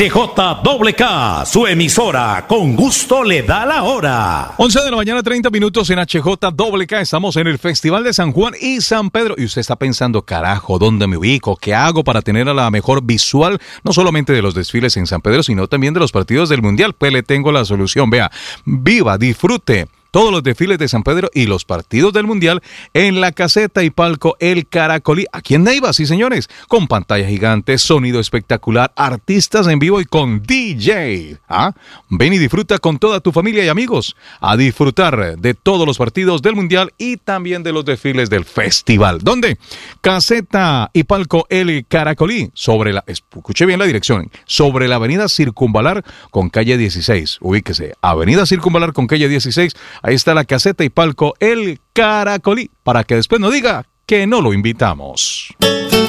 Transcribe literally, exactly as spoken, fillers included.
H J K K, su emisora, con gusto le da la hora. once de la mañana, treinta minutos en H J K K. Estamos en el Festival de San Juan y San Pedro. Y usted está pensando, carajo, ¿dónde me ubico? ¿Qué hago para tener a la mejor visual? No solamente de los desfiles en San Pedro, sino también de los partidos del Mundial. Pues le tengo la solución. Vea, viva, disfrute todos los desfiles de San Pedro y los partidos del Mundial en la caseta y palco El Caracolí, aquí en Neiva, sí señores, con pantalla gigante, sonido espectacular, artistas en vivo y con D J. ¿Ah? Ven y disfruta con toda tu familia y amigos a disfrutar de todos los partidos del Mundial y también de los desfiles del festival. ¿Dónde? Caseta y palco El Caracolí, sobre la, escuche bien la dirección, sobre la avenida Circunvalar con calle dieciséis. Ubíquese, avenida Circunvalar con calle dieciséis. Ahí está la caseta y palco El Caracolí, para que después no diga que no lo invitamos.